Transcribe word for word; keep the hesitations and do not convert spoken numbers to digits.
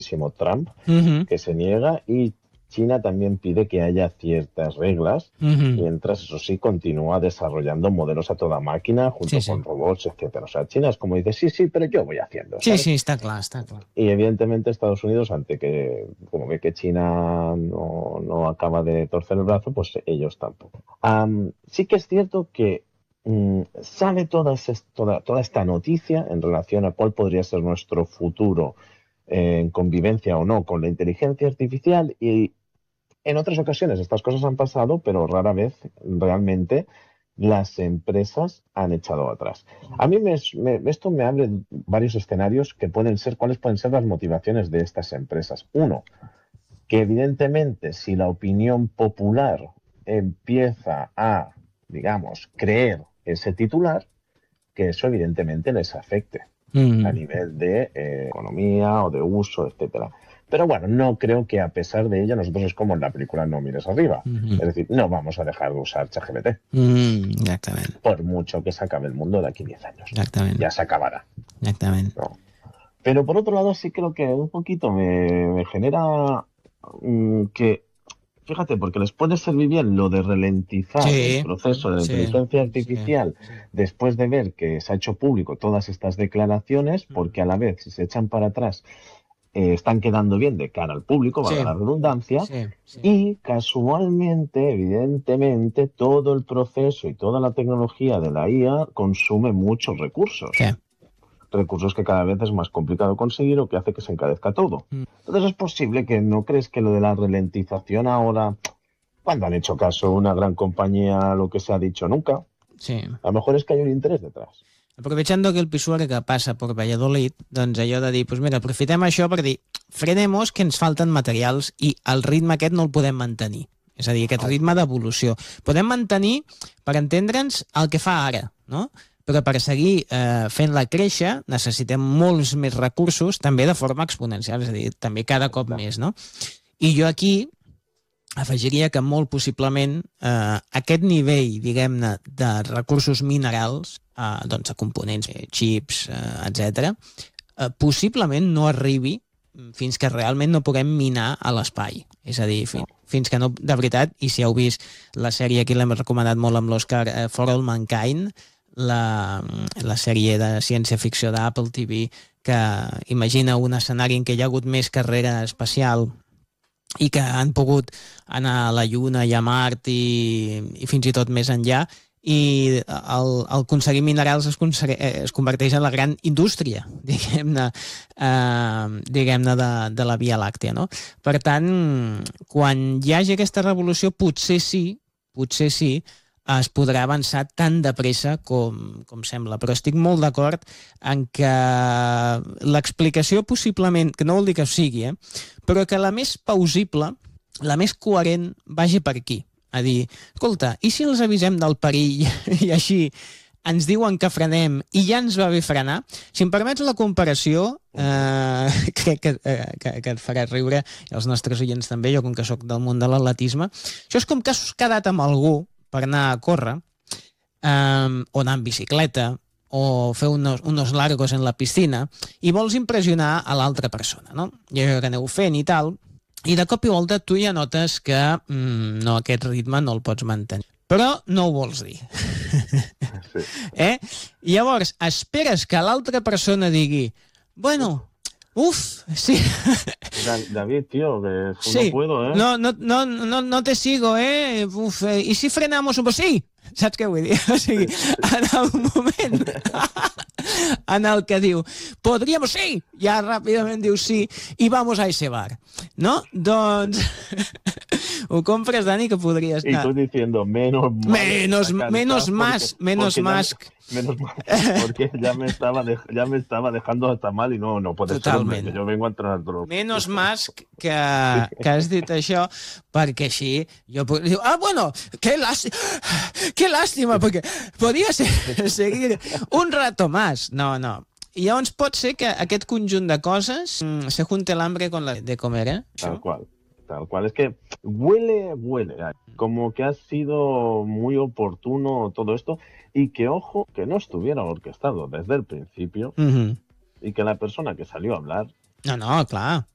Trump, Uh-huh. que se niega, y China también pide que haya ciertas reglas, Uh-huh. mientras, eso sí, continúa desarrollando modelos a toda máquina, junto Sí, sí. con robots, etcétera. O sea, China es como dice, sí, sí, pero yo voy haciendo, Sí, ¿sabes? sí, està clar, està clar. Y evidentemente Estados Unidos, ante que, como ve que China no, no acaba de torcer el brazo, pues ellos tampoco. Am, sí que es cierto que mm, sale toda, ese- toda, toda esta noticia en relación a cuál podría ser nuestro futuro eh, en convivencia o no con la inteligencia artificial, y en otras ocasiones estas cosas han pasado, pero rara vez realmente las empresas han echado atrás. A mí me, me- esto me abre varios escenarios que pueden ser, cuáles pueden ser las motivaciones de estas empresas. Uno, que evidentemente si la opinión popular empieza a, digamos, creer ese titular, que eso evidentemente les afecte Mm. a nivel de eh, economía o de uso, etcétera. Pero bueno, no creo que a pesar de ello nosotros es como en la película No mires arriba. Mm-hmm. Es decir, no vamos a dejar de usar ChatGPT. Mm, exactament. Por mucho que se acabe el mundo de aquí a diez años. Exactament. Ya se acabará. Exactament. ¿No? Pero por otro lado sí creo que un poquito me, me genera mm, que, fíjate, porque les puede servir bien lo de ralentizar Sí, el proceso de la sí, inteligencia artificial sí, sí. después de ver que se ha hecho público todas estas declaraciones, porque a la vez, si se echan para atrás, eh, están quedando bien de cara al público, valga Sí. la redundancia, Sí, sí. y casualmente, evidentemente, todo el proceso y toda la tecnología de la I A consume muchos recursos. Sí. Recursos que cada vez es más complicado conseguir o que hace que se encarezca todo. Mm. Entonces es posible que no crees que lo de la ralentización ahora, cuando han hecho caso una gran compañía a lo que se ha dicho nunca, Sí. a lo mejor es que hay un interés detrás. Aprovechando que el Pisuerga que passa per Valladolid, doncs allò de dir, pues mira, aprofitem això per dir, frenemos que ens falten materials i el ritme aquest no el podem mantenir. És a dir, aquest ritme d'evolució. Podem mantenir, per entendre'ns, el que fa ara, no? Però per seguir eh, fent-la créixer necessitem molts més recursos, també de forma exponencial, és a dir, també cada cop més, no? I jo aquí afegiria que molt possiblement eh, aquest nivell, diguem-ne, de recursos minerals, eh, doncs a components, eh, xips, eh, etcètera, eh, possiblement no arribi fins que realment no puguem minar a l'espai. És a dir, fi, fins que no, de veritat, i si heu vist la sèrie, aquí l'hem recomanat molt amb l'Oscar, eh, For All Mankind, la, la sèrie de ciència-ficció d'Apple T V, que imagina un escenari en què hi ha hagut més carrera espacial i que han pogut anar a la Lluna i a Mart i, i fins i tot més enllà, i el, el aconseguir minerals es, es converteix en la gran indústria, diguem-ne, eh, diguem-ne de, de la Via Làctea, no? Per tant, quan hi hagi aquesta revolució, potser sí, potser sí, es podrà avançar tan de pressa com, com sembla. Però estic molt d'acord en que l'explicació possiblement, que no vol dir que ho sigui, eh, però que la més plausible, la més coherent, vagi per aquí. A dir, escolta, i si els avisem del perill i així ens diuen que frenem i ja ens va bé frenar? Si em permets la comparació, eh, crec que, eh, que, que et farà riure, i els nostres oients també, jo com que sóc del món de l'atletisme, això és com que has quedat amb algú per anar a córrer, eh, o anar en bicicleta, o fer unos, unos largos en la piscina, i vols impressionar a l'altra persona, no? I allò que aneu fent i tal, i de cop i volta tu ja notes que mm, no, aquest ritme no el pots mantenir. Però no ho vols dir. Sí. Eh? I llavors esperes que l'altra persona digui, bueno, uf, sí. David, tío, que Sí. no puedo, ¿eh? No, no, no, no, no te sigo, eh? Uf, eh? I si frenamos un poc? Sí! Saps què vull dir? O sigui, en el moment en el que diu, podríamos, sí! Ja ràpidament diu sí, i vamos a ese bar. No? Doncs ho compres, Dani, que podries Y anar. tú diciendo, menos mal. Menos, sacar menos porque- más, menos porque ya más. me- menos mal, porque ya me estaba dej- ya me estaba dejando hasta mal y no, no puede ser, hombre, Totalment. que yo vengo a entrenar todo. Menos más que, que has dit això, perquè així jo puc dir, ah, bueno, qué lástima, qué lástima, perquè podia ser, seguir un rato más. No, no. I llavors pot ser que aquest conjunt de coses mm, se junte el hambre con la de comer, eh? Tal cual, tal cual. Es que huele, huele, como que ha sido muy oportuno todo esto y que, ojo, que no estuviera orquestado desde el principio Mm-hmm. y que la persona que salió a hablar No, no, clar.